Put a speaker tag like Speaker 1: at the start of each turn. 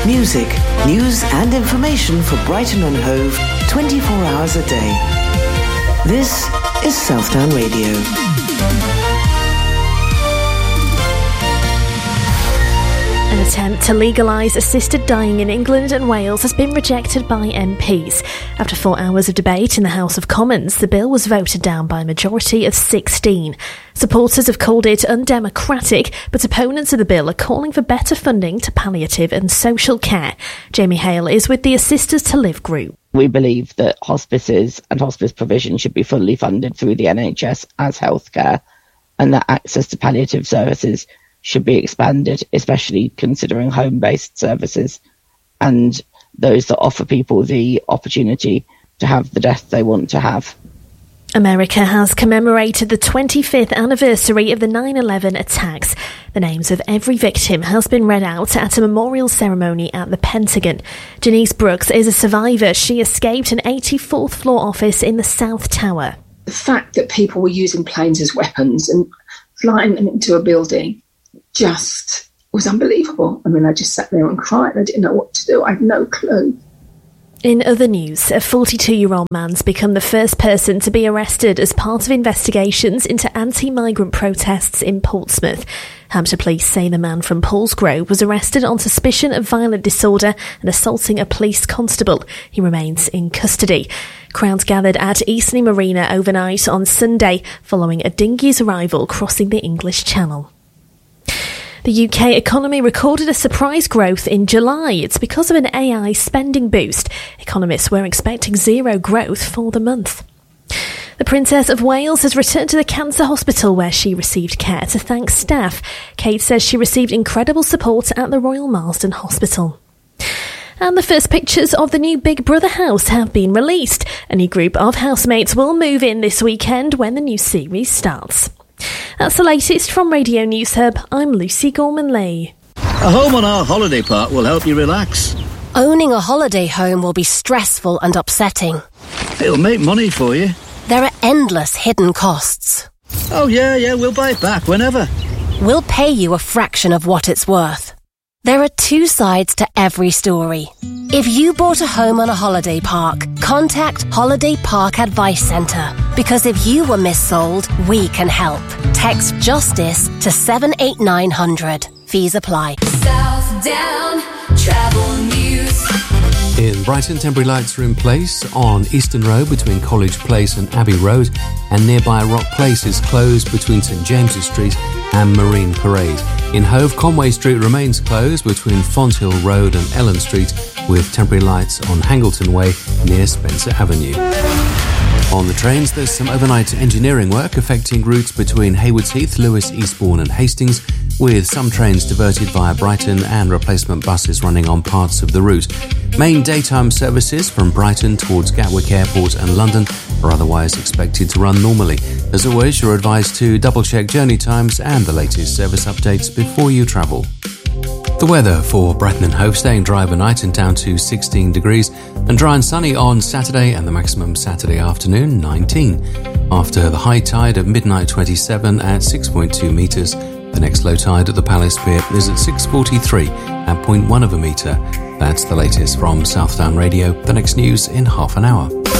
Speaker 1: Music, news and information for Brighton and Hove 24 hours a day. This is Southdown Radio.
Speaker 2: An attempt to legalise assisted dying in England and Wales has been rejected by MPs. After 4 hours of debate in the House of Commons, the bill was voted down by a majority of 16. Supporters have called it undemocratic, but opponents of the bill are calling for better funding to palliative and social care. Jamie Hale is with the Assisters to Live group.
Speaker 3: We believe that hospices and hospice provision should be fully funded through the NHS as healthcare, and that access to palliative services should be expanded, especially considering home-based services and those that offer people the opportunity to have the death they want to have.
Speaker 2: America has commemorated the 25th anniversary of the 9/11 attacks. The names of every victim has been read out at a memorial ceremony at the Pentagon. Janice Brooks is a survivor. She escaped an 84th floor office in the South Tower.
Speaker 4: The fact that people were using planes as weapons and flying them into a building just was unbelievable. I mean, I just sat there and cried. I didn't know what to do. I had no clue.
Speaker 2: In other news, a 42-year-old man's become the first person to be arrested as part of investigations into anti-migrant protests in Portsmouth. Hampshire police say the man from Paulsgrove was arrested on suspicion of violent disorder and assaulting a police constable. He remains in custody. Crowds gathered at Eastleigh Marina overnight on Sunday following a dinghy's arrival crossing the English Channel. The UK economy recorded a surprise growth in July. It's because of an AI spending boost. Economists were expecting zero growth for the month. The Princess of Wales has returned to the cancer hospital where she received care to thank staff. Kate says she received incredible support at the Royal Marsden Hospital. And the first pictures of the new Big Brother house have been released. A new group of housemates will move in this weekend when the new series starts. That's the latest from Radio News Hub. I'm Lucy Gorman-Lee.
Speaker 5: A home on our holiday park will help you relax.
Speaker 6: Owning a holiday home will be stressful and upsetting.
Speaker 5: It'll make money for you.
Speaker 6: There are endless hidden costs.
Speaker 5: Oh, yeah, we'll buy it back whenever.
Speaker 6: We'll pay you a fraction of what it's worth. There are two sides to every story. If you bought a home on a holiday park, contact Holiday Park Advice Centre. Because if you were missold, we can help. Text JUSTICE to 78900. Fees apply.
Speaker 7: Southdown Travel News.
Speaker 8: In Brighton, temporary lights are in place on Eastern Road between College Place and Abbey Road, and nearby Rock Place is closed between St James's Street and Marine Parade. In Hove, Conway Street remains closed between Fonthill Road and Ellen Street, with temporary lights on Hangleton Way near Spencer Avenue. On the trains, there's some overnight engineering work affecting routes between Haywards Heath, Lewes, Eastbourne and Hastings, with some trains diverted via Brighton and replacement buses running on parts of the route. Main daytime services from Brighton towards Gatwick Airport and London are otherwise expected to run normally. As always, you're advised to double-check journey times and the latest service updates before you travel. The weather for Brighton and Hove: staying dry overnight and down to 16 degrees, and dry and sunny on Saturday, and the maximum Saturday afternoon 19. After the high tide at midnight 27 at 6.2 metres, the next low tide at the Palace Pier is at 6:43 at 0.1 of a metre. That's the latest from Southdown Radio. The next news in half an hour.